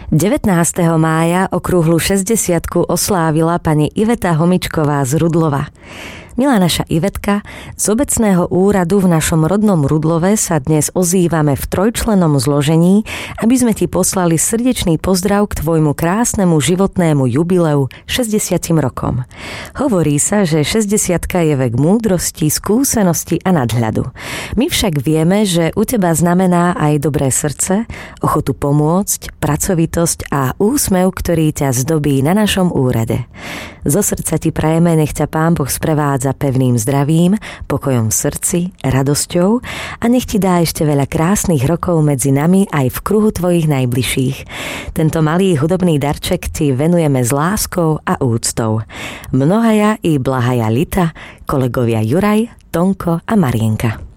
19. mája okrúhlu 60-ku oslávila pani Iveta Homičková z Rudlova. Milá naša Ivetka, z obecného úradu v našom rodnom Rudlove sa dnes ozývame v trojčlennom zložení, aby sme ti poslali srdečný pozdrav k tvojmu krásnemu životnému jubileu 60 rokom. Hovorí sa, že 60-ka je vek múdrosti, skúsenosti a nadhľadu. My však vieme, že u teba znamená aj dobré srdce, ochotu pomôcť, pracovitosť a úsmev, ktorý ťa zdobí na našom úrade. Zo srdca ti prajeme, nech ťa Pán Boh sprevádza pevným zdravím, pokojom v srdci, radosťou a nech ti dá ešte veľa krásnych rokov medzi nami aj v kruhu tvojich najbližších. Tento malý hudobný darček ti venujeme s láskou a úctou. Mnohaja i blahaja lita, kolegovia Juraj, Tonko a Marienka.